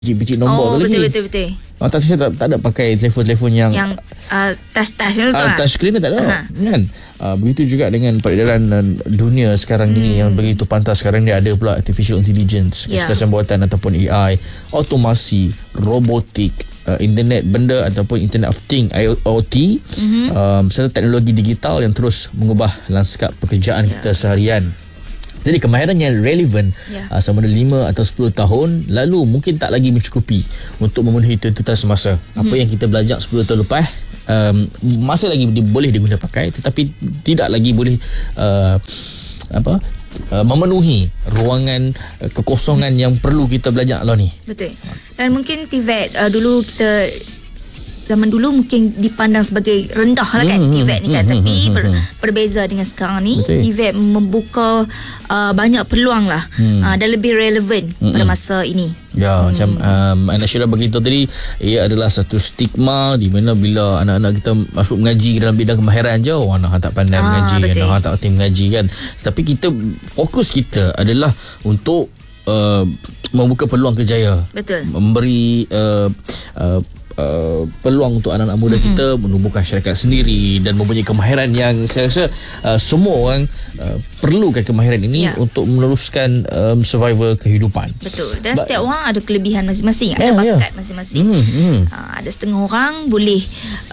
biji nombor tu lagi. Betul. Tapi saya tak ada pakai telefon-telefon yang touch tu touch screen tak ada kan. Begitu juga dengan peredaran dunia sekarang ini yang begitu pantas. Sekarang ni ada pula artificial intelligence, kecerdasan buatan ataupun AI, otomasi, robotik, internet benda ataupun internet of thing, IoT, serta teknologi digital yang terus mengubah lanskap pekerjaan kita seharian. Jadi kemahiran yang relevan sama ada 5 atau 10 tahun lalu mungkin tak lagi mencukupi untuk memenuhi tuntutan semasa. Apa yang kita belajar 10 tahun lepas masih lagi boleh diguna pakai, tetapi tidak lagi boleh memenuhi ruangan kekosongan yang perlu kita belajar lah ni. Betul. Dan mungkin TVET dulu kita zaman dulu mungkin dipandang sebagai rendah lah kan TVET ni kan, tapi berbeza dengan sekarang ni. Betul. TVET membuka banyak peluang lah dan lebih relevan pada masa ini. Macam Anak Syirah beritahu tadi, ia adalah satu stigma di mana bila anak-anak kita masuk mengaji dalam bidang kemahiran je, anak tak pandai mengaji, anak tak tim mengaji kan. Tapi kita fokus kita adalah untuk membuka peluang kerjaya. Betul. Memberi peluang untuk anak-anak muda kita menumbuhkan syarikat sendiri dan mempunyai kemahiran yang saya rasa semua orang perlukan kemahiran ini untuk meneruskan survival kehidupan. Betul. Dan setiap orang ada kelebihan masing-masing, ada bakat masing-masing. Ada setengah orang boleh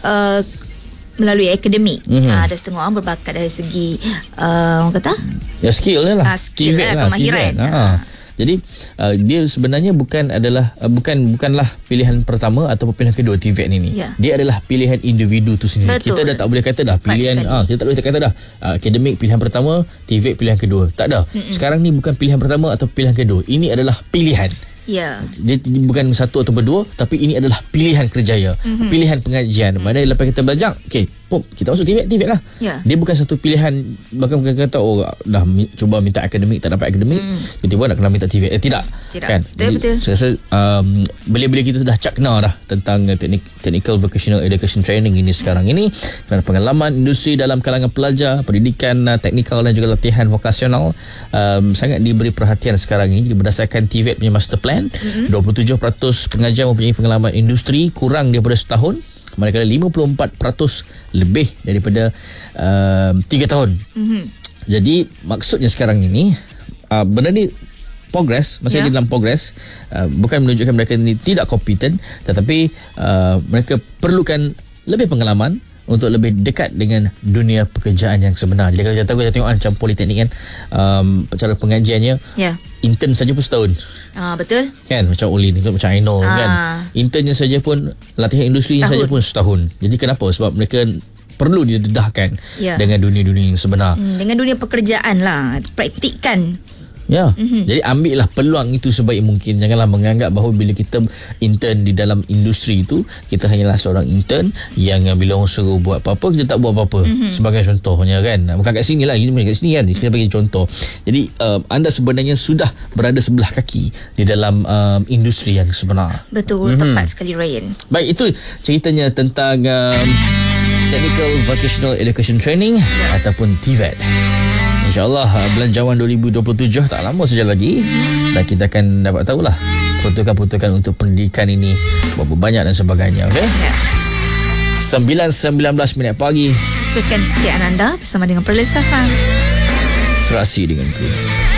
melalui akademik, ada setengah orang berbakat dari segi orang kata skill lah, skill lah, kemahiran. Jadi dia sebenarnya bukanlah pilihan pertama atau pilihan kedua TVET ini. Dia adalah pilihan individu tu sendiri. Betul. Kita dah tak boleh kata dah pilihan kita tak boleh kata dah akademik pilihan pertama, TVET pilihan kedua. Tak ada. Sekarang ni bukan pilihan pertama atau pilihan kedua. Ini adalah pilihan. Dia bukan satu atau berdua, tapi ini adalah pilihan kerjaya, pilihan pengajian. Mana lepas kita belajar, kita masuk TVET lah. Dia bukan satu pilihan. Bahkan bukan kata dah cuba minta akademik tak dapat akademik, tiba-tiba nak kena minta TVET. Tidak. Kan? Betul. Saya rasa bila-bila kita sudah cakna dah tentang technical vocational education training ini sekarang ini, kerana pengalaman industri dalam kalangan pelajar, pendidikan teknikal dan juga latihan vokasional sangat diberi perhatian sekarang ini. Berdasarkan TVET punya master plan, 27% pengajar mempunyai pengalaman industri kurang daripada setahun, manakala 54% lebih daripada 3 tahun. Jadi maksudnya sekarang ini benda ni progress, masih dalam progress, bukan menunjukkan mereka ni tidak kompeten, tetapi mereka perlukan lebih pengalaman untuk lebih dekat dengan dunia pekerjaan yang sebenar. Jadi kalau kita tengok macam politeknik kan, cara pengajiannya intern saja pun setahun. Betul. Kan macam Olin, macam Aino kan. Internnya saja pun, latihan industrinya saja pun setahun. Jadi kenapa? Sebab mereka perlu didedahkan dengan dunia-dunia yang sebenar. Dengan dunia pekerjaan lah, praktikkan. Jadi ambillah peluang itu sebaik mungkin. Janganlah menganggap bahawa bila kita intern di dalam industri itu, kita hanyalah seorang intern yang bila orang suruh buat apa-apa, kita tak buat apa-apa. Sebagai contohnya kan, bukan kat sini lah, ini kat sini kan, kita bagi contoh. Jadi anda sebenarnya sudah berada sebelah kaki di dalam industri yang sebenar. Betul, tepat sekali Ryan. Baik, itu ceritanya tentang Technical Vocational Education Training ataupun TVET. InsyaAllah belanjawan 2027 tak lama saja lagi, dan kita akan dapat tahulah peruntukan-peruntukan untuk pendidikan ini berapa banyak dan sebagainya. 9:19 pagi. Teruskan setiap anda bersama dengan Perlis Safan. Serasi denganku.